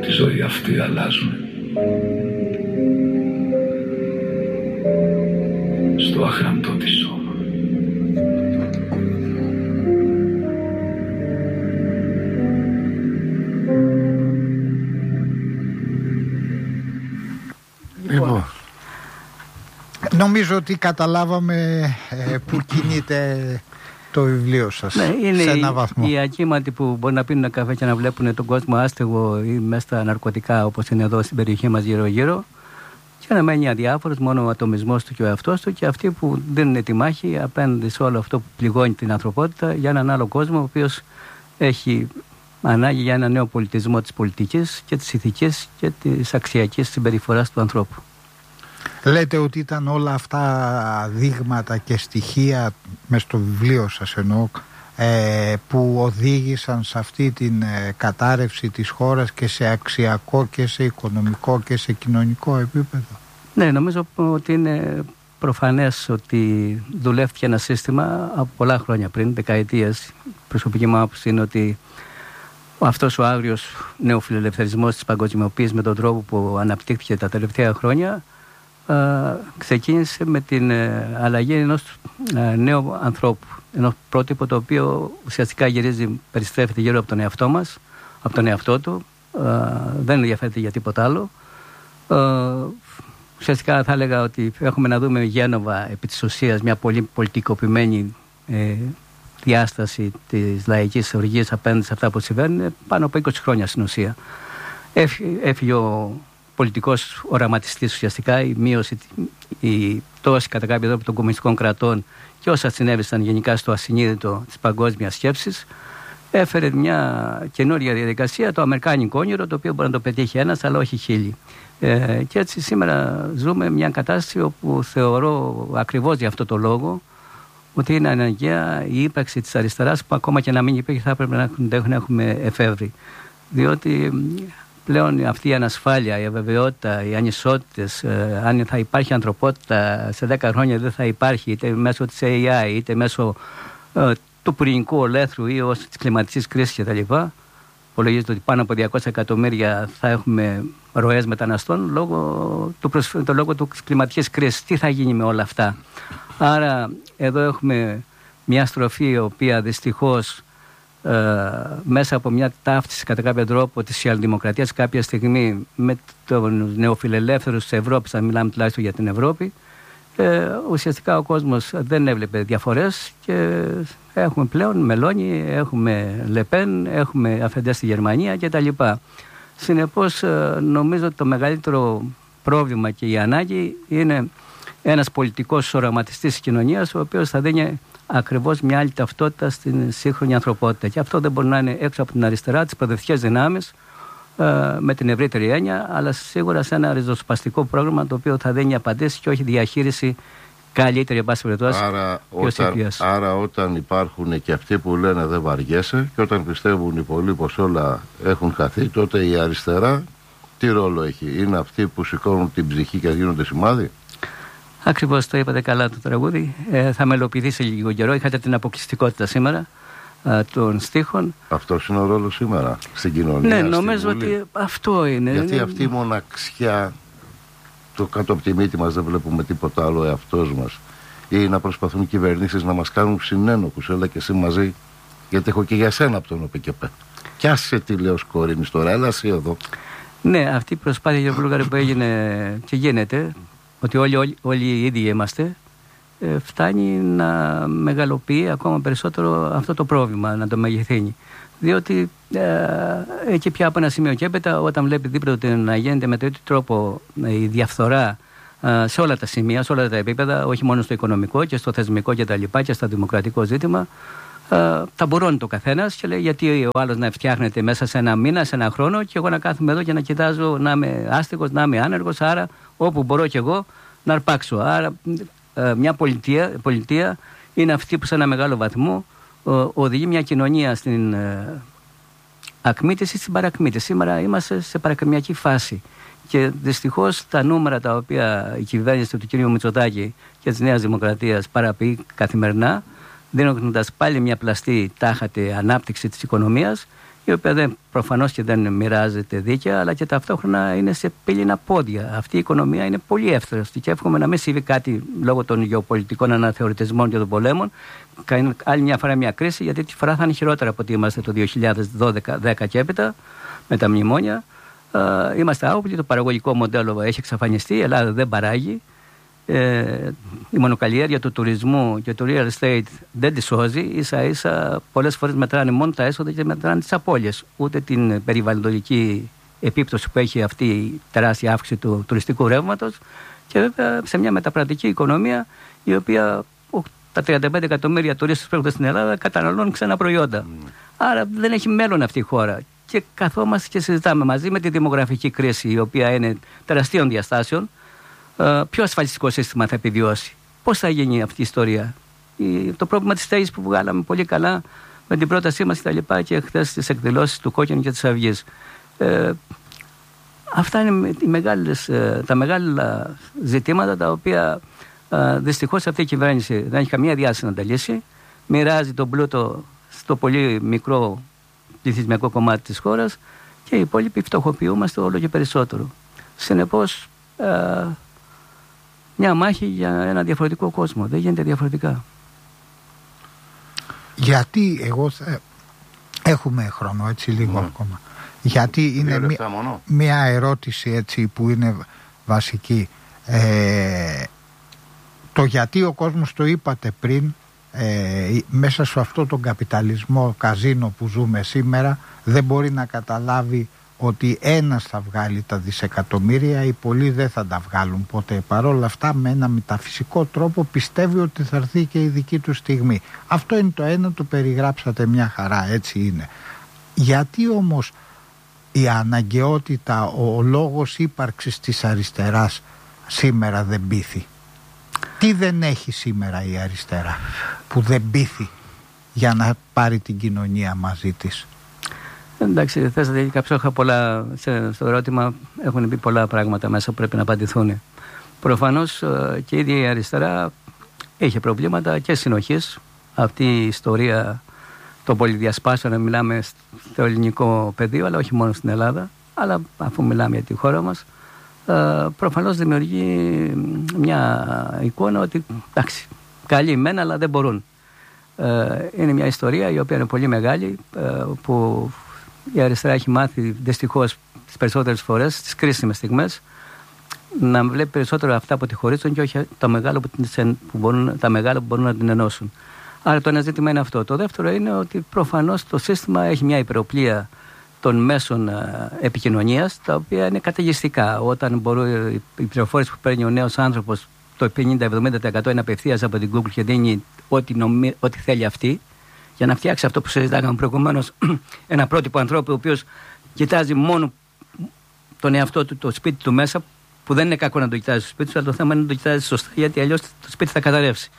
τη ζωή αυτή αλλάζουν. Στο αχραντό της σώμα. Λοιπόν, νομίζω ότι καταλάβαμε που κινείται το βιβλίο σας. Ναι, είναι σε ένα βαθμό. Οι ακύματοι που μπορεί να πίνουν καφέ και να βλέπουν τον κόσμο άστεγο ή μέσα στα ναρκωτικά, όπως είναι εδώ στην περιοχή μας γύρω-γύρω, και να μένει αδιάφορος, μόνο ο ατομισμός του και ο εαυτός του, και αυτοί που δίνουν τη μάχη απέναντι σε όλο αυτό που πληγώνει την ανθρωπότητα για έναν άλλο κόσμο, ο οποίος έχει ανάγκη για ένα νέο πολιτισμό της πολιτικής και της ηθικής και της αξιακής συμπεριφοράς του ανθρώπου. Λέτε ότι ήταν όλα αυτά δείγματα και στοιχεία μες στο βιβλίο σας εννοώ, που οδήγησαν σε αυτή την κατάρρευση της χώρας και σε αξιακό και σε οικονομικό και σε κοινωνικό επίπεδο. Ναι, νομίζω ότι είναι προφανές ότι δουλεύτηκε ένα σύστημα από πολλά χρόνια πριν, δεκαετίες. Προσωπική μου άποψη είναι ότι αυτός ο άγριος νεοφιλελευθερισμός της παγκοσμιοποίησης με τον τρόπο που αναπτύχθηκε τα τελευταία χρόνια ξεκίνησε με την αλλαγή ενός νέου ανθρώπου, ενός πρότυπου το οποίο ουσιαστικά γυρίζει, περιστρέφεται γύρω από τον εαυτό μας, από τον εαυτό του, δεν ενδιαφέρεται για τίποτα άλλο. Ουσιαστικά θα έλεγα ότι έχουμε να δούμε Γένοβα επί της ουσίας μια πολύ πολιτικοποιημένη διάσταση της λαϊκής οργής απέναντι σε αυτά που συμβαίνουν πάνω από 20 χρόνια στην ουσία. Έφυγε ο πολιτικός οραματιστής ουσιαστικά, η μείωση, η πτώση κατά κάποιο τρόπο των κομμουνιστικών κρατών και όσα συνέβησαν γενικά στο ασυνείδητο της παγκόσμιας σκέψης, έφερε μια καινούργια διαδικασία, το αμερικάνικο όνειρο, το οποίο μπορεί να το πετύχει ένας αλλά όχι χίλιοι. Και έτσι σήμερα ζούμε μια κατάσταση όπου θεωρώ ακριβώς για αυτό το λόγο ότι είναι αναγκαία η ύπαρξη της αριστεράς, που ακόμα και να μην υπήρχε θα έπρεπε να έχουμε εφεύρει. Διότι πλέον αυτή η ανασφάλεια, η αβεβαιότητα, οι ανισότητες, αν θα υπάρχει ανθρωπότητα σε 10 χρόνια δεν θα υπάρχει, είτε μέσω της AI είτε μέσω του πυρηνικού ολέθρου ή ως της κλιματικής κρίσης κτλ. Υπολογίζεται ότι πάνω από 200 εκατομμύρια θα έχουμε ροές μεταναστών λόγω της κλιματικής κρίσης. Τι θα γίνει με όλα αυτά? Άρα εδώ έχουμε μια στροφή η οποία δυστυχώς μέσα από μια ταύτιση κατά κάποιο τρόπο της σοσιαλδημοκρατίας κάποια στιγμή με τους νεοφιλελεύθερους της Ευρώπης, θα μιλάμε τουλάχιστον για την Ευρώπη, ουσιαστικά ο κόσμος δεν έβλεπε διαφορές και έχουμε πλέον Μελόνι, έχουμε Λεπέν, έχουμε αφεντές στη Γερμανία κτλ. Συνεπώς νομίζω ότι το μεγαλύτερο πρόβλημα και η ανάγκη είναι ένας πολιτικός οραματιστής της κοινωνίας, ο οποίος θα δίνει ακριβώς μια άλλη ταυτότητα στην σύγχρονη ανθρωπότητα. Και αυτό δεν μπορεί να είναι έξω από την αριστερά, τις προοδευτικές δυνάμεις, με την ευρύτερη έννοια, αλλά σίγουρα σε ένα ριζοσπαστικό πρόγραμμα το οποίο θα δίνει απαντήσεις και όχι διαχείριση καλύτερη, εν πάση περιπτώσει. Άρα, όταν υπάρχουν και αυτοί που λένε δεν βαριέσαι και όταν πιστεύουν οι πολλοί πως όλα έχουν χαθεί, τότε η αριστερά τι ρόλο έχει? Είναι αυτοί που σηκώνουν την ψυχή και γίνονται σημάδι? Ακριβώς το είπατε καλά το τραγούδι. Θα μελοποιηθεί σε λίγο καιρό. Είχατε την αποκλειστικότητα σήμερα των στίχων. Αυτός είναι ο ρόλος σήμερα στην κοινωνία. Ναι, νομίζω ότι αυτό είναι. Γιατί αυτή η μοναξιά, το κάτω από τη μύτη μας δεν βλέπουμε τίποτα άλλο εαυτός μας, ή να προσπαθούν οι κυβερνήσεις να μας κάνουν συνένοχους? Έλα και εσύ μαζί, γιατί έχω και για σένα από τον ΟΠΚΠ. Κι άσε τι λέω σκορίνεις τώρα, έλα εσύ εδώ. Ναι, αυτή η προσπάθεια για Βούλγαρη που έγινε και γίνεται, ότι όλοι οι ίδιοι είμαστε, φτάνει να μεγαλοποιεί ακόμα περισσότερο αυτό το πρόβλημα, να το μεγεθύνει. Διότι εκεί πια από ένα σημείο και έπειτα, όταν βλέπει δίπλα του να γίνεται με τέτοιο τρόπο η διαφθορά σε όλα τα σημεία, σε όλα τα επίπεδα, όχι μόνο στο οικονομικό και στο θεσμικό και τα λοιπά και στο δημοκρατικό ζήτημα, ταμπουρώνει το καθένας και λέει γιατί ο άλλος να φτιάχνεται μέσα σε ένα μήνα, σε ένα χρόνο, και εγώ να κάθομαι εδώ και να κοιτάζω να είμαι άστεγος, να είμαι άνεργος, άρα όπου μπορώ κι εγώ να αρπάξω. Άρα μια πολιτεία είναι αυτή που σε ένα μεγάλο βαθμό οδηγεί μια κοινωνία στην ακμήτηση ή στην παρακμήτηση. Σήμερα είμαστε σε παρακμιακή φάση και δυστυχώς τα νούμερα τα οποία η κυβέρνηση του κ. Μητσοτάκη και της Νέας Δημοκρατίας παραποιεί καθημερινά, δίνοντας πάλι μια πλαστή τάχατη ανάπτυξη της οικονομίας, η οποία προφανώς και δεν μοιράζεται δίκαια, αλλά και ταυτόχρονα είναι σε πύληνα πόδια. Αυτή η οικονομία είναι πολύ εύθραυστη και εύχομαι να μην συμβεί κάτι λόγω των γεωπολιτικών αναθεωρητισμών και των πολέμων. Κάνει άλλη μια φορά μια κρίση, γιατί τη φορά θα είναι χειρότερα από ότι είμαστε το 2012-10 και έπειτα με τα μνημόνια. Είμαστε άοπλοι, το παραγωγικό μοντέλο έχει εξαφανιστεί, η Ελλάδα δεν παράγει. Η μονοκαλλιέργεια του τουρισμού και του real estate δεν τη σώζει. Ίσα-ίσα πολλές φορές μετράνε μόνο τα έσοδα και μετράνε τις απώλειες. Ούτε την περιβαλλοντική επίπτωση που έχει αυτή η τεράστια αύξηση του τουριστικού ρεύματος, και βέβαια σε μια μεταπρατική οικονομία η οποία τα 35 εκατομμύρια τουρίστες που έρχονται στην Ελλάδα καταναλώνουν ξένα προϊόντα. Άρα δεν έχει μέλλον αυτή η χώρα. Και καθόμαστε και συζητάμε μαζί με τη δημογραφική κρίση, η οποία είναι τεραστίων διαστάσεων. Ποιο ασφαλιστικό σύστημα θα επιβιώσει, πώς θα γίνει αυτή η ιστορία. Το πρόβλημα της στέγης που βγάλαμε πολύ καλά με την πρότασή μας και χθες στις εκδηλώσεις του Κόκκινου και της Αυγής. Αυτά είναι τα μεγάλα ζητήματα, τα οποία δυστυχώς αυτή η κυβέρνηση δεν έχει καμία διάθεση να τα λύσει. Μοιράζει τον πλούτο στο πολύ μικρό πληθυσμιακό κομμάτι της χώρας και οι υπόλοιποι φτωχοποιούμαστε όλο και περισσότερο. Συνεπώς, μια μάχη για ένα διαφορετικό κόσμο. Δεν γίνεται διαφορετικά. Γιατί έχουμε χρόνο, έτσι λίγο ακόμα. Γιατί είναι μια ερώτηση έτσι που είναι βασική. Το γιατί ο κόσμος, το είπατε πριν, μέσα σε αυτό τον καπιταλισμό καζίνο που ζούμε σήμερα, δεν μπορεί να καταλάβει ότι ένας θα βγάλει τα δισεκατομμύρια, οι πολλοί δεν θα τα βγάλουν ποτέ. Παρόλα αυτά, με ένα μεταφυσικό τρόπο πιστεύει ότι θα έρθει και η δική του στιγμή. Αυτό είναι το ένα, το περιγράψατε μια χαρά, έτσι είναι. Γιατί όμως η αναγκαιότητα, ο λόγος ύπαρξης της αριστεράς σήμερα δεν πείθει? Τι δεν έχει σήμερα η αριστερά που δεν πείθει για να πάρει την κοινωνία μαζί της? Εντάξει, θέσατε κάποια πολλά στο ερώτημα, έχουν πει πολλά πράγματα μέσα που πρέπει να απαντηθούν. Προφανώς και η ίδια η αριστερά είχε προβλήματα και συνοχής. Αυτή η ιστορία των πολυδιασπάσεων, μιλάμε στο ελληνικό πεδίο, αλλά όχι μόνο στην Ελλάδα, αλλά αφού μιλάμε για τη χώρα μας, προφανώς δημιουργεί μια εικόνα ότι εντάξει, καλοί μεν, αλλά δεν μπορούν. Είναι μια ιστορία η οποία είναι πολύ μεγάλη, που η αριστερά έχει μάθει δυστυχώς τις περισσότερες φορές, στις κρίσιμες στιγμές, να βλέπει περισσότερο αυτά που τη χωρίζουν και όχι τα μεγάλα που μπορούν να την ενώσουν. Άρα το ένα ζήτημα είναι αυτό. Το δεύτερο είναι ότι προφανώς το σύστημα έχει μια υπεροπλία των μέσων επικοινωνίας, τα οποία είναι καταιγιστικά. Όταν η πληροφόρηση που παίρνει ο νέος άνθρωπος, το 50-70% είναι απευθείας από την Google και δίνει ό,τι θέλει αυτή, για να φτιάξει αυτό που συζητάγαμε προηγουμένως, ένα πρότυπο ανθρώπου ο οποίος κοιτάζει μόνο τον εαυτό του, το σπίτι του μέσα, που δεν είναι κακό να το κοιτάζει στο σπίτι του, αλλά το θέμα είναι να το κοιτάζει σωστά, γιατί αλλιώς το σπίτι θα καταρρεύσει.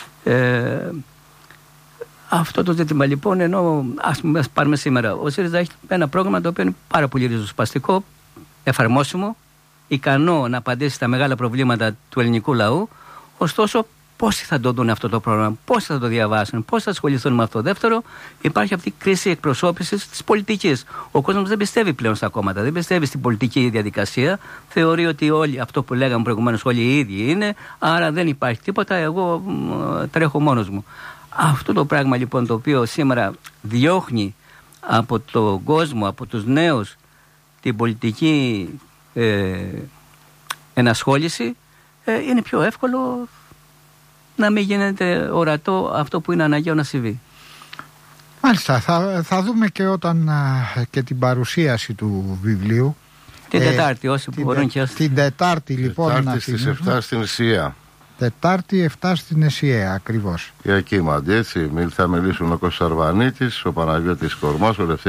Αυτό το ζήτημα λοιπόν, ενώ ας πάρουμε σήμερα, ο ΣΥΡΙΖΑ έχει ένα πρόγραμμα το οποίο είναι πάρα πολύ ριζοσπαστικό, εφαρμόσιμο, ικανό να απαντήσει στα μεγάλα προβλήματα του ελληνικού λαού. Ωστόσο, πόσοι θα το δουν αυτό το πρόγραμμα, πόσοι θα το διαβάσουν, πόσοι θα ασχοληθούν με αυτό? Δεύτερο, υπάρχει αυτή η κρίση εκπροσώπησης της πολιτικής. Ο κόσμος δεν πιστεύει πλέον στα κόμματα, δεν πιστεύει στην πολιτική διαδικασία. Θεωρεί ότι όλοι, αυτό που λέγαμε προηγουμένως, όλοι οι ίδιοι είναι, άρα δεν υπάρχει τίποτα, εγώ τρέχω μόνος μου. Αυτό το πράγμα λοιπόν, το οποίο σήμερα διώχνει από τον κόσμο, από τους νέους, την πολιτική ενασχόληση, είναι πιο εύκολο να μην γίνεται ορατό αυτό που είναι αναγκαίο να συμβεί. Μάλιστα, θα δούμε και όταν και την παρουσίαση του βιβλίου. Την Τετάρτη, όσοι μπορούν και την Τετάρτη λοιπόν. Τετάρτη στις 7 στην ΕΣΥΑ. Τετάρτη 7 στην ΕΣΥΑ, ακριβώς. Για κύματι, έτσι. Θα μιλήσουν ο Κώστας Αρβανίτης, ο Παναγιώτης Κορμάς, ο